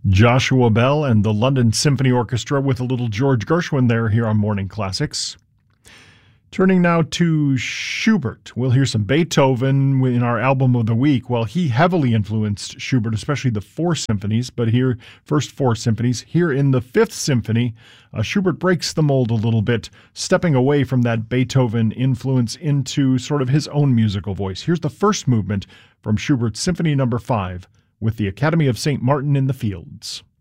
Joshua Bell and the London Symphony Orchestra with a little George Gershwin there here on Morning Classics. Turning now to Schubert. We'll hear some Beethoven in our album of the week. Well, he heavily influenced Schubert, especially the four symphonies, but here, first four symphonies. Here in the Fifth Symphony, Schubert breaks the mold a little bit, stepping away from that Beethoven influence into sort of his own musical voice. Here's the first movement from Schubert's Symphony No. 5 with the Academy of St. Martin in the Fields.